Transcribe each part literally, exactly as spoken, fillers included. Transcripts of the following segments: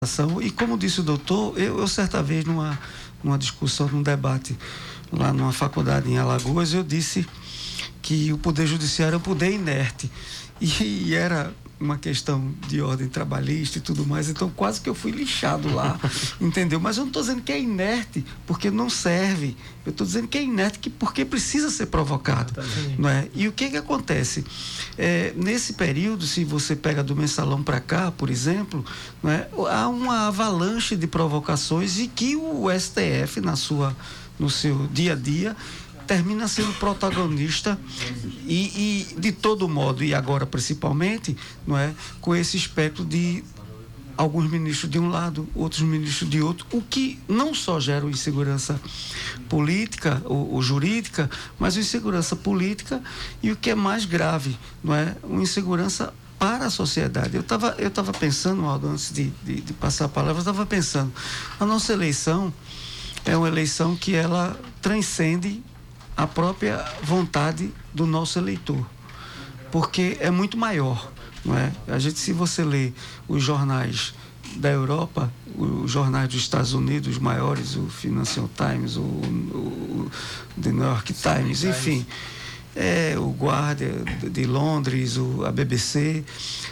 E como disse o doutor, eu, eu certa vez numa, numa discussão, num debate lá numa faculdade em Alagoas, eu disse que o Poder Judiciário é um poder inerte. E, e era uma questão de ordem trabalhista e tudo mais, então quase que eu fui lixado lá, entendeu? Mas eu não estou dizendo que é inerte porque não serve, eu estou dizendo que é inerte que, porque precisa ser provocado, não é? E o que que acontece? É, nesse período, se você pega do Mensalão para cá, por exemplo, não é? Há uma avalanche de provocações e que o S T F, na sua, no seu dia a dia, termina sendo protagonista e, e de todo modo, e agora principalmente, não é, com esse espectro de alguns ministros de um lado, outros ministros de outro, o que não só gera insegurança política ou, ou jurídica, mas insegurança política e o que é mais grave, não é, uma insegurança para a sociedade. Eu estava eu estava pensando, Aldo, antes de, de, de passar a palavra, eu estava pensando, a nossa eleição é uma eleição que ela transcende a própria vontade do nosso eleitor, porque é muito maior, não é? A gente, se você lê os jornais da Europa, os jornais dos Estados Unidos, os maiores, o Financial Times, o, o The New York Times, enfim, é, o Guardian de Londres, o, a B B C,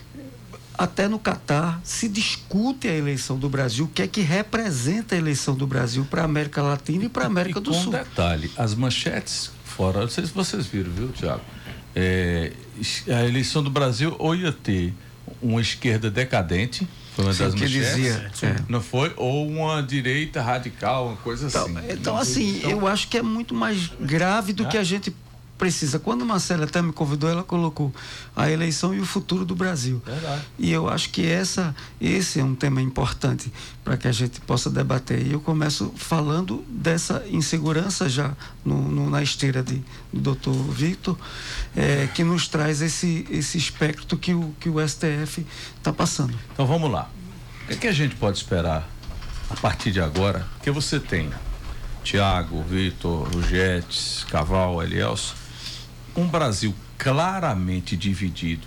até no Catar, se discute a eleição do Brasil, o que é que representa a eleição do Brasil para a América Latina e para a América e do com Sul. Um detalhe, as manchetes fora, não sei se vocês viram, viu, Tiago? É, a eleição do Brasil ou ia ter uma esquerda decadente, foi uma Sim, das manchetes, dizia, é. não foi? Ou uma direita radical, uma coisa então, assim. Então, assim, então, eu acho que é muito mais grave do é? que a gente precisa. Quando a Marcela até me convidou, ela colocou a eleição e o futuro do Brasil. Verdade. E eu acho que essa, esse é um tema importante para que a gente possa debater. E eu começo falando dessa insegurança já no, no, na esteira de, do doutor Victor, é, que nos traz esse, esse espectro que o, que o S T F está passando. Então vamos lá. O que, é que a gente pode esperar a partir de agora? Que você tem Tiago, Victor, Rugetes, Caval, Elielson, um Brasil claramente dividido,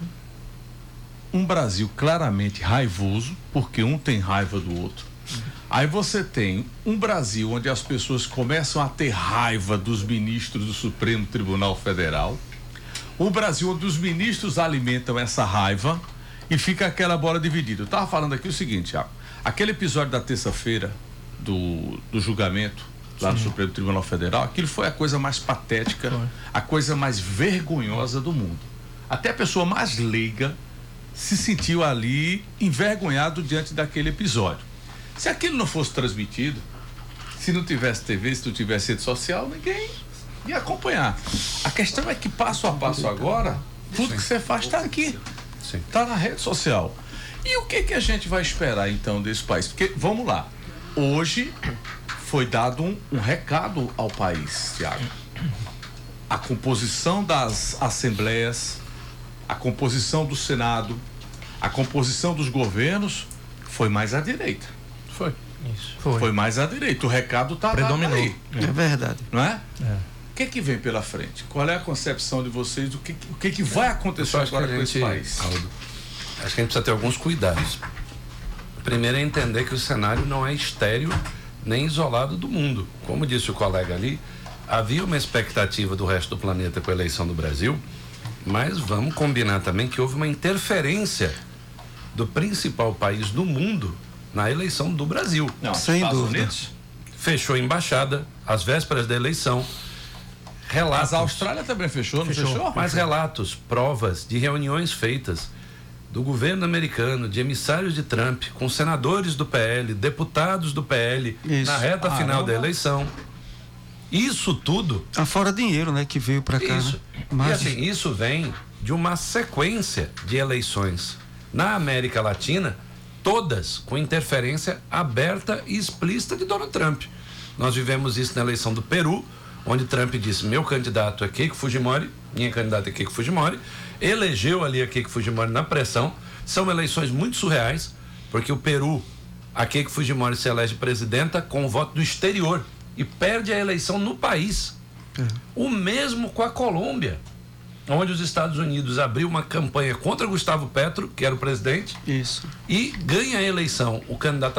um Brasil claramente raivoso, porque um tem raiva do outro. Aí você tem um Brasil onde as pessoas começam a ter raiva dos ministros do Supremo Tribunal Federal, um Brasil onde os ministros alimentam essa raiva e fica aquela bola dividida. Eu estava falando aqui o seguinte, ó, aquele episódio da terça-feira do, do julgamento lá no Sim. Supremo Tribunal Federal, aquilo foi a coisa mais patética, foi. a coisa mais vergonhosa do mundo. Até a pessoa mais leiga se sentiu ali envergonhado diante daquele episódio. Se aquilo não fosse transmitido, se não tivesse T V, se não tivesse rede social, ninguém ia acompanhar. A questão é que passo a passo agora, tudo Sim. que você faz está aqui, está na rede social. E o que que a gente vai esperar então desse país? Porque, vamos lá, hoje foi dado um, um recado ao país, Tiago. A composição das assembleias, a composição do Senado, a composição dos governos foi mais à direita. Foi. Isso. Foi. Foi mais à direita. O recado está predominou. Aí. É verdade. Não é? É. O que que vem pela frente? Qual é a concepção de vocês do que, o que que vai acontecer agora com esse país? Aldo, acho que a gente precisa ter alguns cuidados. Primeiro é entender que o cenário não é estéril nem isolado do mundo. Como disse o colega ali, havia uma expectativa do resto do planeta com a eleição do Brasil, mas vamos combinar também que houve uma interferência do principal país do mundo na eleição do Brasil. Não, sem dúvida. Unidos fechou a embaixada às vésperas da eleição. Relatos. Mas a Austrália também fechou, não fechou? fechou? Mas relatos, provas de reuniões feitas do governo americano, de emissários de Trump, com senadores do P L, deputados do P L, Isso. na reta ah, final não, da eleição. Isso tudo... Afora dinheiro, né, que veio para cá. Isso. Né? Mas... E assim, isso vem de uma sequência de eleições na América Latina, todas com interferência aberta e explícita de Donald Trump. Nós vivemos isso na eleição do Peru, onde Trump disse, meu candidato é Keiko Fujimori, minha candidata é Keiko Fujimori, elegeu ali a Keiko Fujimori na pressão. São eleições muito surreais, porque o Peru, a Keiko Fujimori se elege presidenta com o voto do exterior e perde a eleição no país. É. O mesmo com a Colômbia, onde os Estados Unidos abriu uma campanha contra Gustavo Petro, que era o presidente, Isso. e ganha a eleição o candidato